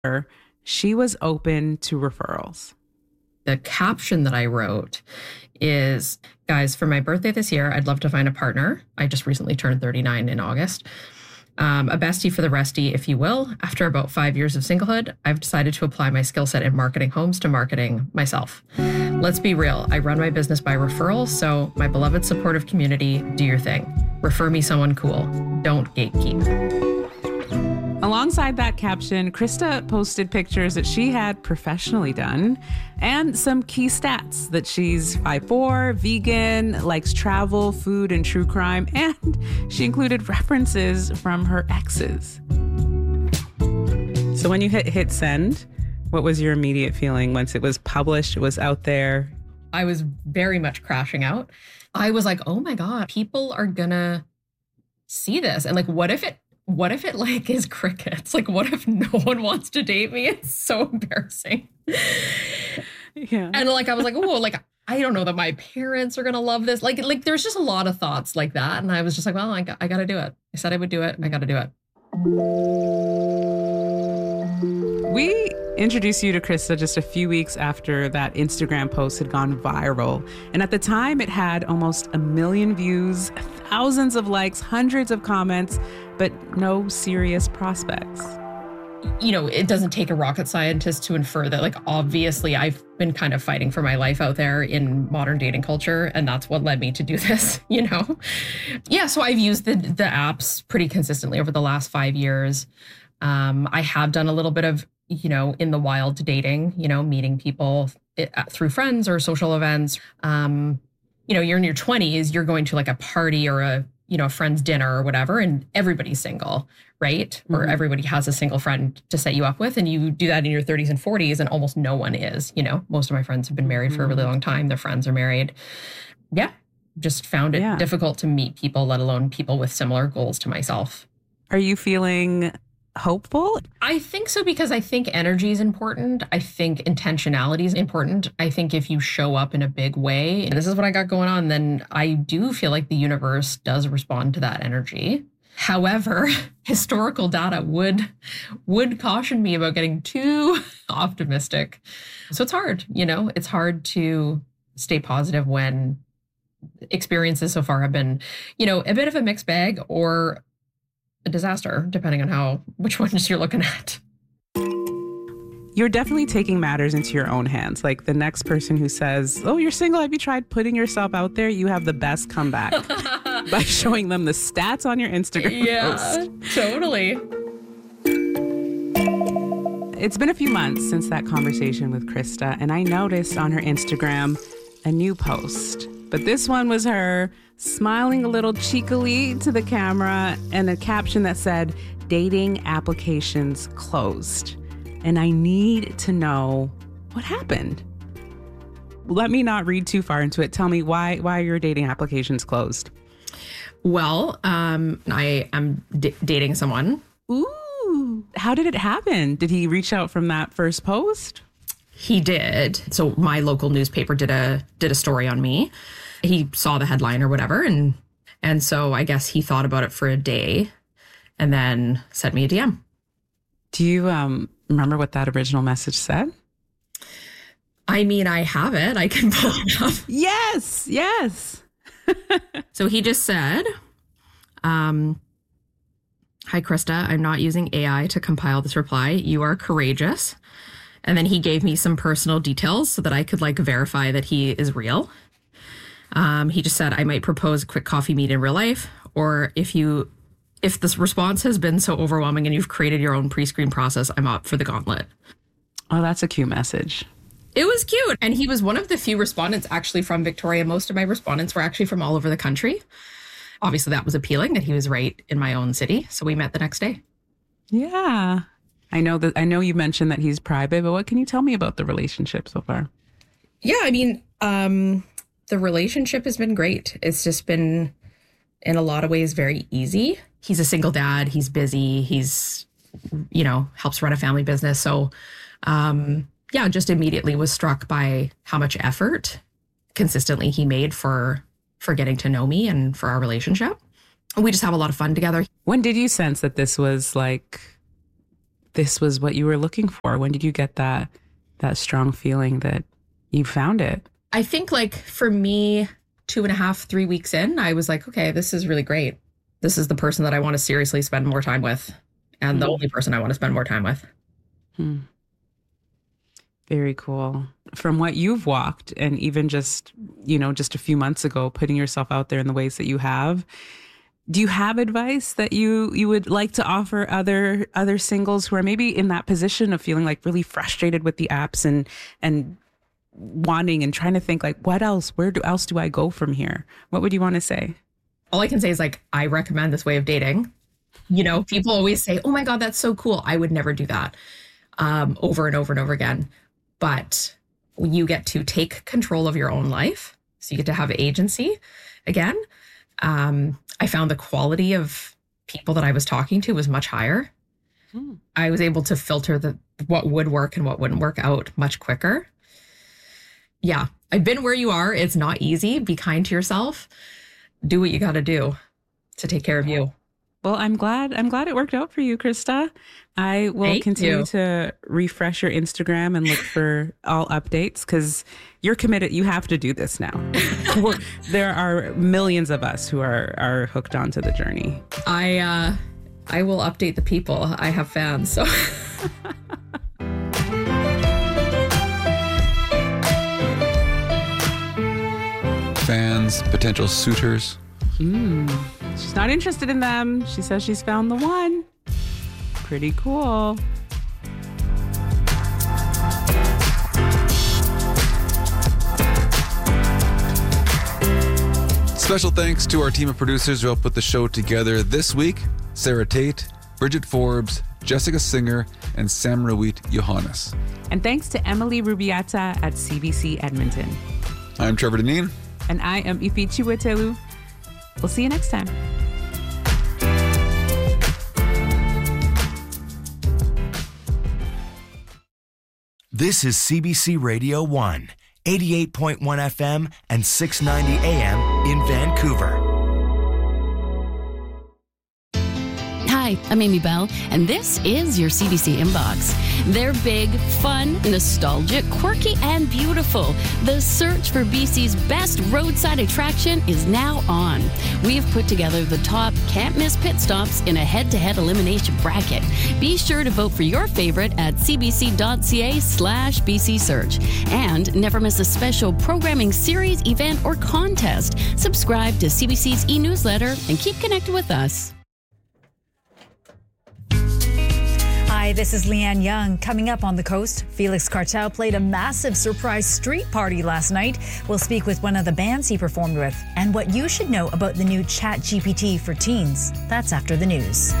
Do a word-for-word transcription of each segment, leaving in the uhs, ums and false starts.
she was open to referrals. The caption that I wrote is, guys, for my birthday this year, I'd love to find a partner. I just recently turned thirty-nine in August. Um, a bestie for the restie, if you will. After about five years of singlehood, I've decided to apply my skill set in marketing homes to marketing myself. Let's be real. I run my business by referrals, so my beloved supportive community, do your thing. Refer me someone cool. Don't gatekeep. Alongside that caption, Krista posted pictures that she had professionally done and some key stats that she's five foot four, vegan, likes travel, food, and true crime, and she included references from her exes. So when you hit hit send, what was your immediate feeling once it was published, it was out there? I was very much crashing out. I was like, oh my God, people are gonna see this. And like, what if it What if it like is crickets? Like, what if no one wants to date me? It's so embarrassing. Yeah. And like, I was like, oh, like, I don't know that my parents are going to love this. Like, like there's just a lot of thoughts like that. And I was just like, well, I got, I got to do it. I said I would do it. I got to do it. We introduced you to Krista just a few weeks after that Instagram post had gone viral. And at the time, it had almost a million views, thousands of likes, hundreds of comments, but no serious prospects. You know, it doesn't take a rocket scientist to infer that, like, obviously I've been kind of fighting for my life out there in modern dating culture. And that's what led me to do this, you know? Yeah, so I've used the, the apps pretty consistently over the last five years. Um, I have done a little bit of, you know, in the wild dating, you know, meeting people through friends or social events. Um, you know, you're in your twenties, you're going to like a party or a, you know, a friend's dinner or whatever, and everybody's single, right? Mm-hmm. Or everybody has a single friend to set you up with. And you do that in your thirties and forties, and almost no one is, you know, most of my friends have been married mm-hmm. for a really long time. Their friends are married. Yeah. Just found it yeah. difficult to meet people, let alone people with similar goals to myself. Are you feeling hopeful? I think so, because I think energy is important. I think intentionality is important. I think if you show up in a big way, and this is what I got going on, then I do feel like the universe does respond to that energy. However, historical data would would caution me about getting too optimistic. So it's hard, you know, it's hard to stay positive when experiences so far have been, you know, a bit of a mixed bag or a disaster, depending on how, which ones you're looking at. You're definitely taking matters into your own hands. Like the next person who says, oh, you're single, have you tried putting yourself out there? You have the best comeback by showing them the stats on your Instagram yeah, post. Totally. It's been a few months since that conversation with Krista, and I noticed on her Instagram a new post. But this one was her smiling a little cheekily to the camera and a caption that said, dating applications closed. And I need to know what happened. Let me not read too far into it. Tell me why why are your dating applications closed? Well, um, I am d- dating someone. Ooh, how did it happen? Did he reach out from that first post? He did. So my local newspaper did a did a story on me. He saw the headline or whatever, and and so I guess he thought about it for a day and then sent me a D M. Do you um, remember what that original message said? I mean, I have it. I can pull it up. Yes, yes. So he just said, um, hi, Krista, I'm not using A I to compile this reply. You are courageous. And then he gave me some personal details so that I could like verify that he is real. Um, he just said, I might propose a quick coffee meet in real life, or if you, if this response has been so overwhelming and you've created your own pre-screen process, I'm up for the gauntlet. Oh, that's a cute message. It was cute. And he was one of the few respondents actually from Victoria. Most of my respondents were actually from all over the country. Obviously, that was appealing that he was right in my own city. So we met the next day. Yeah. I know that I know you mentioned that he's private, but what can you tell me about the relationship so far? Yeah, I mean, um, the relationship has been great. It's just been, in a lot of ways, very easy. He's a single dad. He's busy. He's, you know, helps run a family business. So, um, yeah, just immediately was struck by how much effort consistently he made for for getting to know me and for our relationship. We just have a lot of fun together. When did you sense that this was like this was what you were looking for? When did you get that that strong feeling that you found it? I think like for me, two and a half, three weeks in, I was like, okay, this is really great. This is the person that I want to seriously spend more time with, and mm. the only person I want to spend more time with. Hmm. Very cool. From what you've walked, and even just, you know, just a few months ago, putting yourself out there in the ways that you have, do you have advice that you you would like to offer other other singles who are maybe in that position of feeling like really frustrated with the apps and and wanting and trying to think like, what else? Where do, else do I go from here? What would you want to say? All I can say is like, I recommend this way of dating. You know, people always say, oh my God, that's so cool. I would never do that um, over and over and over again. But you get to take control of your own life. So you get to have agency again. Um, I found the quality of people that I was talking to was much higher. Hmm. I was able to filter the what would work and what wouldn't work out much quicker. Yeah, I've been where you are. It's not easy. Be kind to yourself. Do what you got to do to take care of you. Well, I'm glad. I'm glad it worked out for you, Krista. I will Thank continue you. to refresh your Instagram and look for all updates because you're committed. You have to do this now. There are millions of us who are are hooked onto the journey. I uh, I will update the people. I have fans, so. Fans, potential suitors. Mm. She's not interested in them. She says she's found the one. Pretty cool. Special thanks to our team of producers who helped put the show together this week. Sarah Tate, Bridget Forbes, Jessica Singer, and Samrawit Johannes. And thanks to Emily Rubiata at C B C Edmonton. I'm Trevor Deneen. And I am Ifi Chiwetelu. We'll see you next time. This is C B C Radio one, eighty-eight point one F M and six ninety A M in Vancouver. Hi, I'm Amy Bell, and this is your C B C Inbox. They're big, fun, nostalgic, quirky, and beautiful. The search for B C's best roadside attraction is now on. We have put together the top can't-miss pit stops in a head-to-head elimination bracket. Be sure to vote for your favorite at cbc.ca slash BC Search. And never miss a special programming series, event, or contest. Subscribe to C B C's e-newsletter and keep connected with us. Hi, this is Leanne Young. Coming up on the coast, Felix Cartel played a massive surprise street party last night. We'll speak with one of the bands he performed with and what you should know about the new ChatGPT for teens. That's after the news.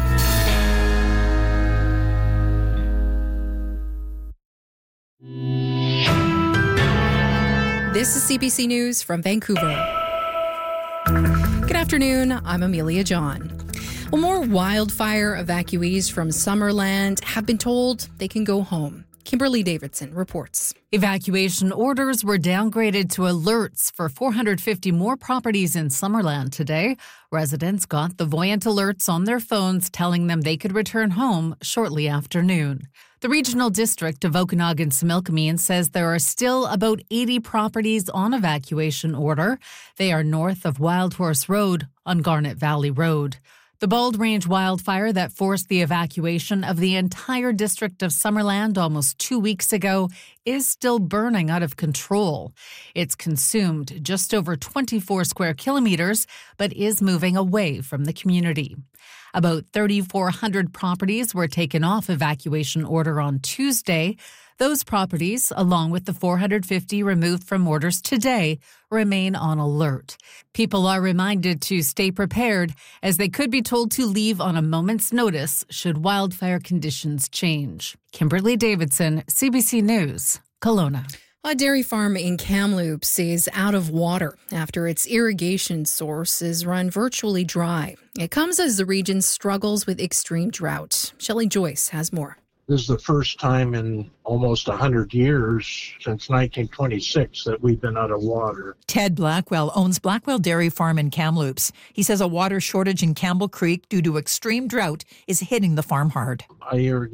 This is C B C News from Vancouver. Good afternoon, I'm Amelia John. Well, more wildfire evacuees from Summerland have been told they can go home. Kimberly Davidson reports. Evacuation orders were downgraded to alerts for four hundred fifty more properties in Summerland today. Residents got the voyant alerts on their phones telling them they could return home shortly after noon. The Regional District of Okanagan-Similkameen says there are still about eighty properties on evacuation order. They are north of Wild Horse Road on Garnet Valley Road. The Bald Range wildfire that forced the evacuation of the entire district of Summerland almost two weeks ago is still burning out of control. It's consumed just over twenty-four square kilometers, but is moving away from the community. About thirty-four hundred properties were taken off evacuation order on Tuesday. Those properties, along with the four hundred fifty removed from orders today, remain on alert. People are reminded to stay prepared as they could be told to leave on a moment's notice should wildfire conditions change. Kimberly Davidson, C B C News, Kelowna. A dairy farm in Kamloops is out of water after its irrigation source is run virtually dry. It comes as the region struggles with extreme drought. Shelley Joyce has more. This is the first time in almost one hundred years, since nineteen twenty-six, that we've been out of water. Ted Blackwell owns Blackwell Dairy Farm in Kamloops. He says a water shortage in Campbell Creek due to extreme drought is hitting the farm hard. I irrigate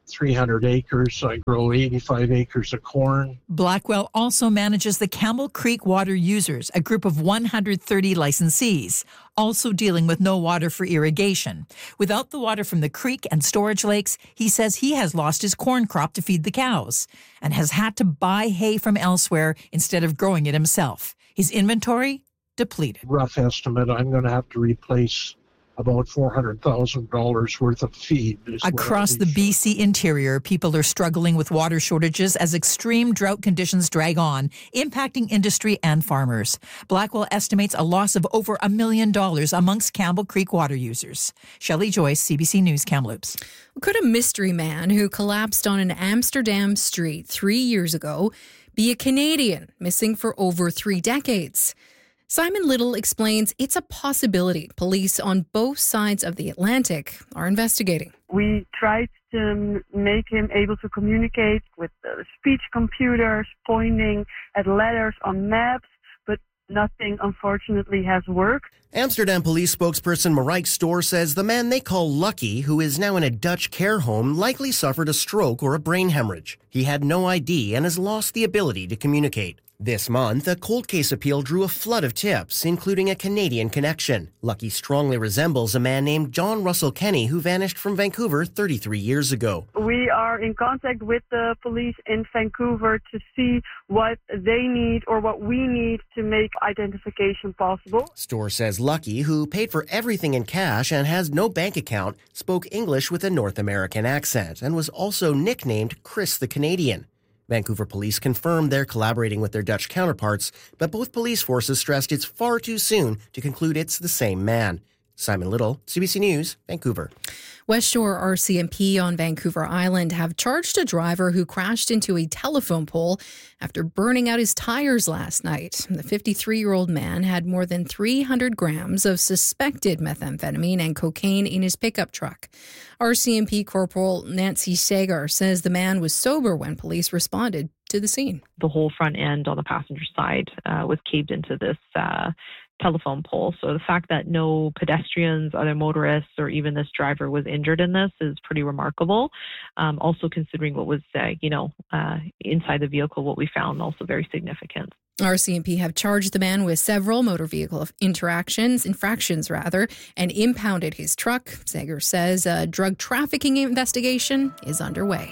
three hundred acres. I grow eighty-five acres of corn. Blackwell also manages the Campbell Creek Water Users, a group of one hundred thirty licensees, also dealing with no water for irrigation. Without the water from the creek and storage lakes, he says he has lost his corn crop to feed the cows and has had to buy hay from elsewhere instead of growing it himself. His inventory depleted. Rough estimate, I'm going to have to replace about four hundred thousand dollars worth of feed. Across the B C interior, people are struggling with water shortages as extreme drought conditions drag on, impacting industry and farmers. Blackwell estimates a loss of over a million dollars amongst Campbell Creek water users. Shelley Joyce, C B C News, Kamloops. Could a mystery man who collapsed on an Amsterdam street three years ago be a Canadian missing for over three decades? Simon Little explains it's a possibility police on both sides of the Atlantic are investigating. We tried to make him able to communicate with the speech computers, pointing at letters on maps, but nothing, unfortunately, has worked. Amsterdam police spokesperson Marijke Stoor says the man they call Lucky, who is now in a Dutch care home, likely suffered a stroke or a brain hemorrhage. He had no I D and has lost the ability to communicate. This month, a cold case appeal drew a flood of tips, including a Canadian connection. Lucky strongly resembles a man named John Russell Kenny, who vanished from Vancouver thirty-three years ago. We are in contact with the police in Vancouver to see what they need or what we need to make identification possible. Stoor says Lucky, who paid for everything in cash and has no bank account, spoke English with a North American accent and was also nicknamed Chris the Canadian. Vancouver police confirmed they're collaborating with their Dutch counterparts, but both police forces stressed it's far too soon to conclude it's the same man. Simon Little, C B C News, Vancouver. West Shore R C M P on Vancouver Island have charged a driver who crashed into a telephone pole after burning out his tires last night. The fifty-three-year-old man had more than three hundred grams of suspected methamphetamine and cocaine in his pickup truck. R C M P Corporal Nancy Sagar says the man was sober when police responded to the scene. The whole front end on the passenger side uh, was caved into this uh telephone pole. So the fact that no pedestrians, other motorists, or even this driver was injured in this is pretty remarkable. Um, also considering what was, uh, you know, uh, inside the vehicle, what we found also very significant. R C M P have charged the man with several motor vehicle interactions, infractions rather, and impounded his truck. Sager says a drug trafficking investigation is underway.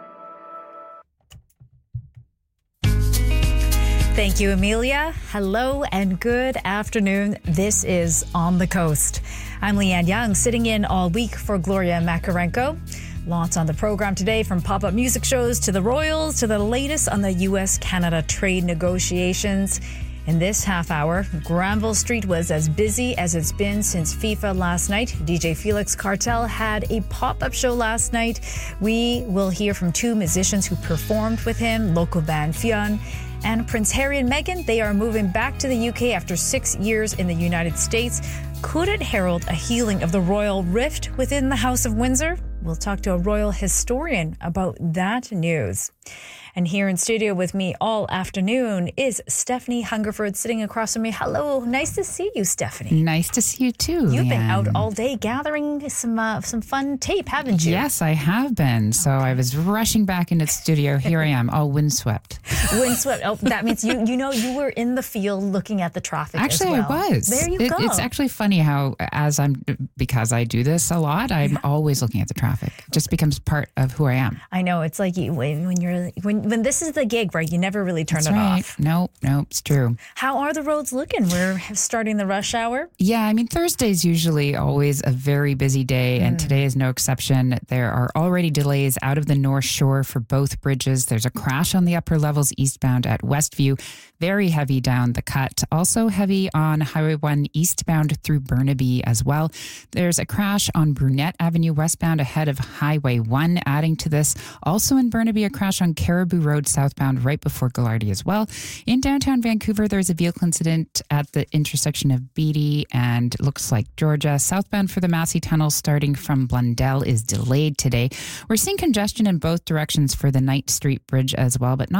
Thank you, Amelia. Hello and good afternoon. This is On the Coast. I'm Leanne Young, sitting in all week for Gloria Makarenko. Lots on the program today, from pop-up music shows to the Royals to the latest on the U S Canada trade negotiations. In this half hour, Granville Street was as busy as it's been since FIFA last night. D J Felix Cartel had a pop-up show last night. We will hear from two musicians who performed with him, local band Fionn. And Prince Harry and Meghan, they are moving back to the U K after six years in the United States. Could it herald a healing of the royal rift within the House of Windsor? We'll talk to a royal historian about that news. And here in studio with me all afternoon is Stephanie Hungerford, sitting across from me. Hello, nice to see you, Stephanie. Nice to see you too, You've Leanne. been out all day gathering some uh, some fun tape, haven't you? Yes, I have been. So I was rushing back into the studio. Here I am, all windswept. Windswept. Oh, that means you you know you were in the field looking at the traffic. Actually, as well. I was. There you it, go. It's actually funny how, as I'm, because I do this a lot, I'm yeah. always looking at the traffic. It just becomes part of who I am. I know. It's like you, when, when you're when when this is the gig, right? You never really turn That's it right. off. No, no, it's true. How are the roads looking? We're starting the rush hour. Yeah, I mean, Thursday's usually always a very busy day, mm. and today is no exception. There are already delays out of the North Shore for both bridges. There's a crash on the upper levels eastbound at Westview. Very heavy down the cut. Also heavy on Highway one eastbound through Burnaby as well. There's a crash on Brunette Avenue westbound ahead of Highway one. Adding to this, also in Burnaby, a crash on Caribou Road southbound right before Gallardi as well. In downtown Vancouver, there's a vehicle incident at the intersection of Beatty and looks like Georgia. Southbound for the Massey Tunnel starting from Blundell is delayed today. We're seeing congestion in both directions for the Knight Street Bridge as well, but not too bad.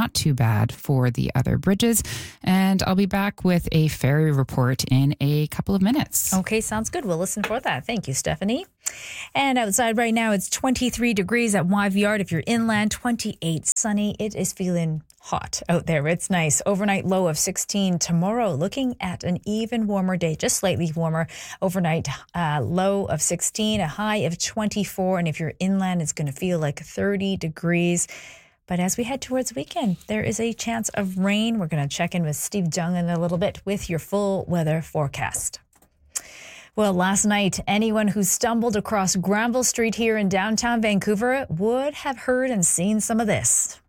bad for the other bridges. And I'll be back with a ferry report in a couple of minutes. Okay, sounds good. We'll listen for that. Thank you, Stephanie. And outside right now, it's twenty-three degrees at Wyve Yard. If you're inland, twenty-eight sunny. It is feeling hot out there. It's nice. Overnight low of sixteen. Tomorrow, looking at an even warmer day, just slightly warmer. Overnight uh, low of sixteen, a high of twenty-four. And if you're inland, it's going to feel like thirty degrees. But as we head towards weekend, there is a chance of rain. We're going to check in with Steve Jung in a little bit with your full weather forecast. Well, last night, anyone who stumbled across Granville Street here in downtown Vancouver would have heard and seen some of this.